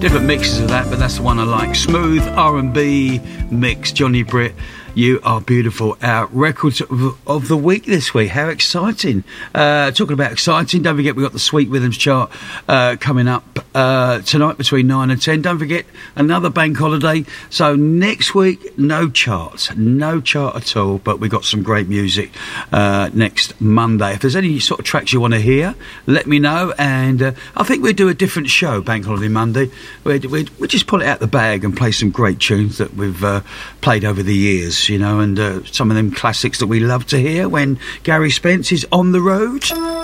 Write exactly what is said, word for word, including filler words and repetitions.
different mixes of that, but that's the one I like. Smooth R and B mix, Johnny Britt. You Are Beautiful, our records of, of the week this week. How exciting. Uh, talking about exciting, don't forget we've got the Sweet Rhythms chart uh, coming up uh, tonight between nine and ten. Don't forget, another bank holiday. So next week, no charts, no chart at all, but we've got some great music uh, next Monday. If there's any sort of tracks you want to hear, let me know. And uh, I think we'll do a different show, Bank Holiday Monday. We'd, we'd, we'd just pull it out the bag and play some great tunes that we've uh, played over the years. You know, and uh, some of them classics that we love to hear when Gary Spence is on the road.